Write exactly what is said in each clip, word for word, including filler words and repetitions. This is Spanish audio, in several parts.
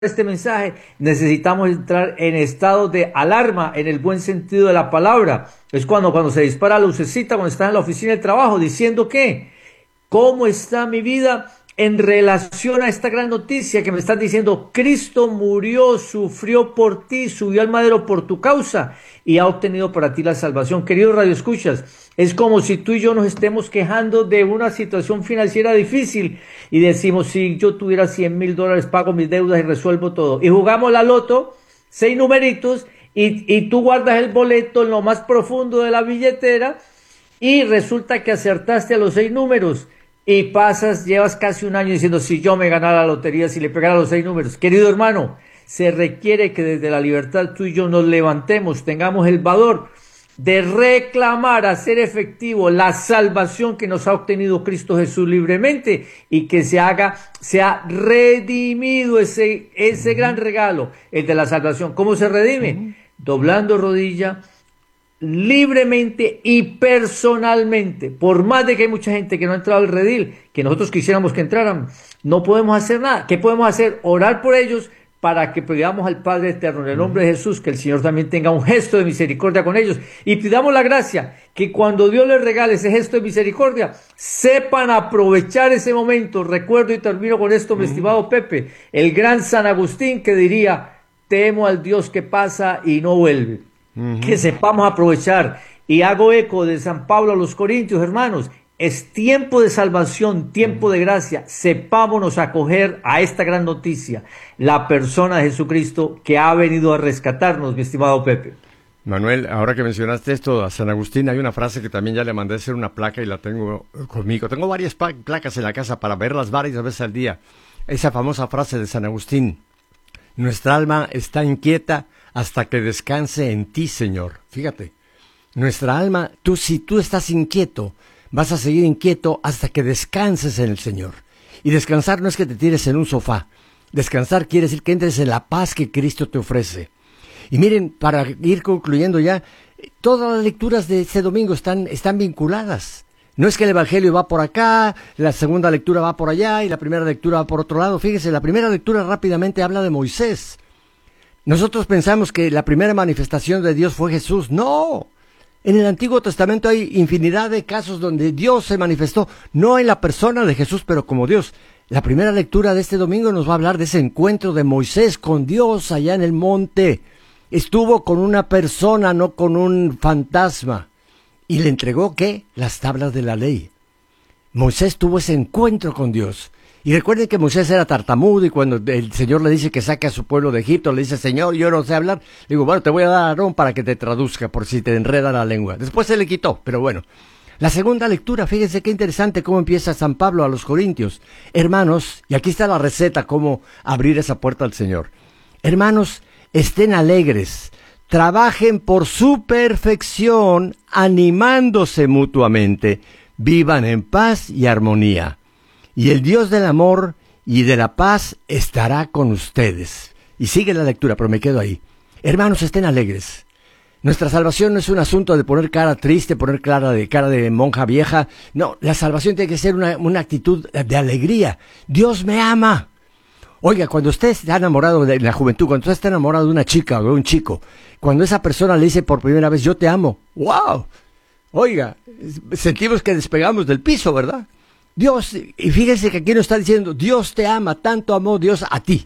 este mensaje, necesitamos entrar en estado de alarma, en el buen sentido de la palabra. Es cuando, cuando se dispara la lucecita, cuando estás en la oficina de trabajo, diciendo que, ¿cómo está mi vida en relación a esta gran noticia que me estás diciendo? Cristo murió, sufrió por ti, subió al madero por tu causa y ha obtenido para ti la salvación. Queridos radioescuchas, es como si tú y yo nos estemos quejando de una situación financiera difícil y decimos, si yo tuviera cien mil dólares, pago mis deudas y resuelvo todo. Y jugamos la loto, seis numeritos, y, y tú guardas el boleto en lo más profundo de la billetera y resulta que acertaste a los seis números. Y pasas, llevas casi un año diciendo, si yo me ganara la lotería, si le pegara los seis números. Querido hermano, se requiere que desde la libertad tú y yo nos levantemos, tengamos el valor de reclamar, hacer efectivo la salvación que nos ha obtenido Cristo Jesús libremente y que se haga, se ha redimido ese, ese gran regalo, el de la salvación. ¿Cómo se redime? Uh-huh. Doblando rodilla, libremente y personalmente. Por más de que hay mucha gente que no ha entrado al redil, que nosotros quisiéramos que entraran, no podemos hacer nada. ¿Qué podemos hacer? Orar por ellos para que pidamos al Padre Eterno, en el nombre de Jesús, que el Señor también tenga un gesto de misericordia con ellos, y pidamos la gracia, que cuando Dios les regale ese gesto de misericordia, sepan aprovechar ese momento. Recuerdo y termino con esto, mi estimado Pepe, el gran San Agustín, que diría, temo al Dios que pasa y no vuelve. Uh-huh. Que sepamos aprovechar, y hago eco de San Pablo a los Corintios, hermanos, es tiempo de salvación, tiempo de gracia. Sepámonos acoger a esta gran noticia, la persona de Jesucristo que ha venido a rescatarnos, mi estimado Pepe. Manuel, ahora que mencionaste esto a San Agustín, hay una frase que también ya le mandé a hacer una placa y la tengo conmigo. Tengo varias pa- placas en la casa para verlas varias veces al día. Esa famosa frase de San Agustín: nuestra alma está inquieta hasta que descanse en ti, Señor. Fíjate, nuestra alma, tú si tú estás inquieto, vas a seguir inquieto hasta que descanses en el Señor. Y descansar no es que te tires en un sofá. Descansar quiere decir que entres en la paz que Cristo te ofrece. Y miren, para ir concluyendo ya, todas las lecturas de este domingo están, están vinculadas. No es que el Evangelio va por acá, la segunda lectura va por allá y la primera lectura va por otro lado. Fíjese, la primera lectura rápidamente habla de Moisés. Nosotros pensamos que la primera manifestación de Dios fue Jesús. ¡No! En el Antiguo Testamento hay infinidad de casos donde Dios se manifestó, no en la persona de Jesús, pero como Dios. La primera lectura de este domingo nos va a hablar de ese encuentro de Moisés con Dios allá en el monte. Estuvo con una persona, no con un fantasma. ¿Y le entregó qué? Las tablas de la ley. Moisés tuvo ese encuentro con Dios. Y recuerden que Moisés era tartamudo y cuando el Señor le dice que saque a su pueblo de Egipto, le dice, Señor, yo no sé hablar. Le digo, bueno, te voy a dar a Aarón para que te traduzca por si te enreda la lengua. Después se le quitó, pero bueno. La segunda lectura, fíjense qué interesante cómo empieza San Pablo a los Corintios. Hermanos, y aquí está la receta, cómo abrir esa puerta al Señor. Hermanos, estén alegres, trabajen por su perfección, animándose mutuamente, vivan en paz y armonía. Y el Dios del amor y de la paz estará con ustedes. Y sigue la lectura, pero me quedo ahí. Hermanos, estén alegres. Nuestra salvación no es un asunto de poner cara triste, poner cara de, cara de monja vieja. No, la salvación tiene que ser una, una actitud de alegría. Dios me ama. Oiga, cuando usted está enamorado de la juventud, cuando usted está enamorado de una chica o de un chico, cuando esa persona le dice por primera vez, yo te amo. ¡Wow! Oiga, sentimos que despegamos del piso, ¿verdad? Dios, y fíjense que aquí nos está diciendo, Dios te ama, tanto amó Dios a ti.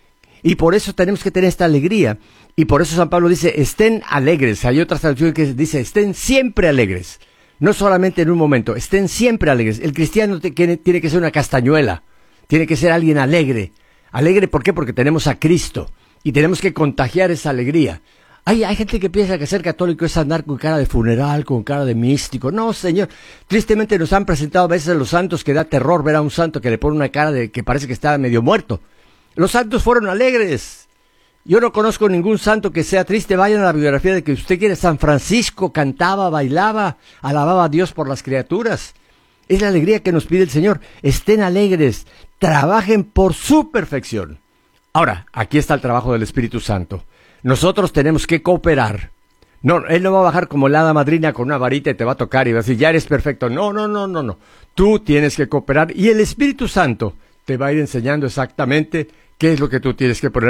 Y por eso tenemos que tener esta alegría. Y por eso San Pablo dice, estén alegres. Hay otra traducción que dice, estén siempre alegres. No solamente en un momento, estén siempre alegres. El cristiano tiene, tiene que ser una castañuela. Tiene que ser alguien alegre. Alegre, ¿por qué? Porque tenemos a Cristo. Y tenemos que contagiar esa alegría. Hay, hay gente que piensa que ser católico es andar con cara de funeral, con cara de místico. No, señor. Tristemente nos han presentado a veces a los santos que da terror ver a un santo que le pone una cara de que parece que está medio muerto. Los santos fueron alegres. Yo no conozco ningún santo que sea triste. Vayan a la biografía de que usted quiere. San Francisco cantaba, bailaba, alababa a Dios por las criaturas. Es la alegría que nos pide el Señor. Estén alegres, trabajen por su perfección. Ahora, aquí está el trabajo del Espíritu Santo. Nosotros tenemos que cooperar. No, Él no va a bajar como la hada madrina con una varita y te va a tocar y va a decir, ya eres perfecto. No, no, no, no, no. Tú tienes que cooperar y el Espíritu Santo te va a ir enseñando exactamente ¿Qué es lo que tú tienes que poner